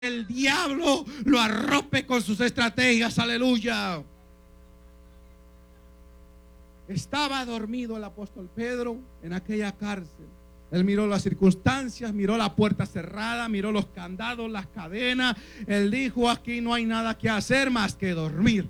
el diablo lo arrope con sus estrategias. Aleluya. Estaba dormido el apóstol Pedro en aquella cárcel. Él miró las circunstancias, miró la puerta cerrada, miró los candados, las cadenas. Él dijo: aquí no hay nada que hacer más que dormir.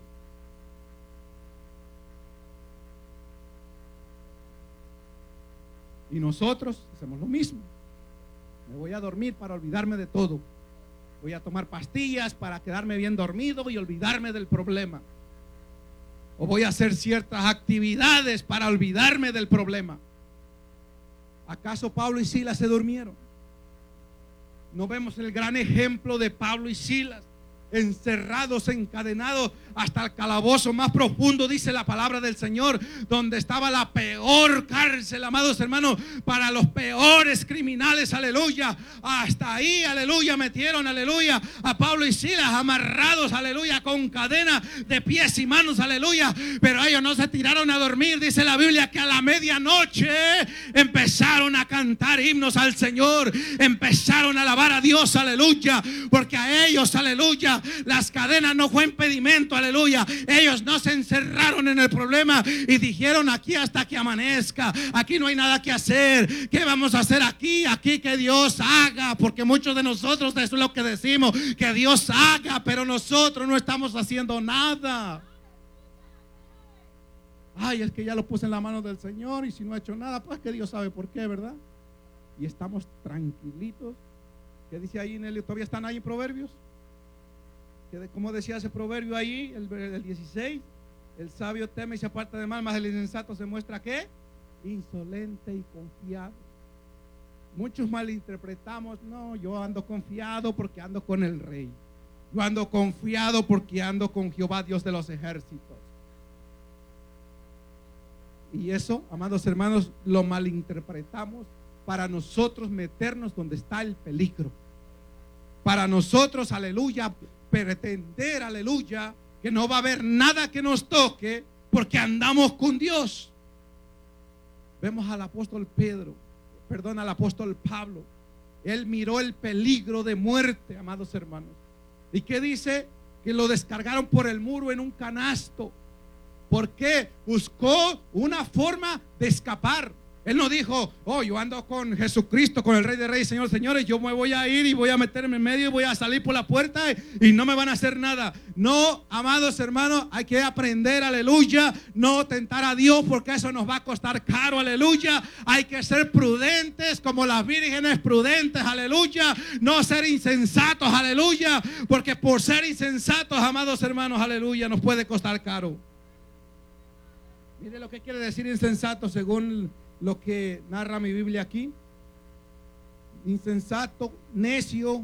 Y nosotros hacemos lo mismo. Me voy a dormir para olvidarme de todo. Voy a tomar pastillas para quedarme bien dormido y olvidarme del problema. O voy a hacer ciertas actividades para olvidarme del problema. ¿Acaso Pablo y Silas se durmieron? ¿No vemos el gran ejemplo de Pablo y Silas? Encerrados, encadenados hasta el calabozo más profundo, dice la palabra del Señor, donde estaba la peor cárcel, amados hermanos, para los peores criminales, aleluya. Hasta ahí, aleluya, metieron, aleluya, a Pablo y Silas amarrados, aleluya, con cadenas de pies y manos, aleluya. Pero ellos no se tiraron a dormir. Dice la Biblia que a la medianoche empezaron a cantar himnos al Señor, empezaron a alabar a Dios, aleluya, porque a ellos, aleluya, las cadenas no fue impedimento, aleluya. Ellos no se encerraron en el problema y dijeron: aquí hasta que amanezca, aquí no hay nada que hacer. ¿Qué vamos a hacer aquí? Aquí que Dios haga, porque muchos de nosotros eso es lo que decimos, que Dios haga, pero nosotros no estamos haciendo nada. Ay, es que ya lo puse en la mano del Señor y si no ha hecho nada, pues que Dios sabe por qué, ¿verdad? Y estamos tranquilitos. ¿Qué dice ahí, Nelly? ¿Todavía están ahí en Proverbios? Como decía ese proverbio ahí, el 16, el sabio teme y se aparta de mal, mas el insensato se muestra ¿qué? Insolente y confiado. Muchos malinterpretamos: no, yo ando confiado porque ando con el rey, yo ando confiado porque ando con Jehová, Dios de los ejércitos. Y eso, amados hermanos, lo malinterpretamos para nosotros meternos donde está el peligro, para nosotros, aleluya, pretender, aleluya, que no va a haber nada que nos toque porque andamos con Dios. Vemos al apóstol al apóstol Pablo. Él miró el peligro de muerte, amados hermanos. ¿Y qué dice? Que lo descargaron por el muro en un canasto. ¿Por qué? Buscó una forma de escapar. Él no dijo: oh, yo ando con Jesucristo, con el Rey de Reyes, Señor de Señores, yo me voy a ir y voy a meterme en medio y voy a salir por la puerta y no me van a hacer nada. No, amados hermanos, hay que aprender, aleluya, no tentar a Dios, porque eso nos va a costar caro, aleluya. Hay que ser prudentes como las vírgenes prudentes, aleluya. No ser insensatos, aleluya, porque por ser insensatos, amados hermanos, aleluya, nos puede costar caro. Mire lo que quiere decir insensato según lo que narra mi Biblia aquí. Insensato, necio,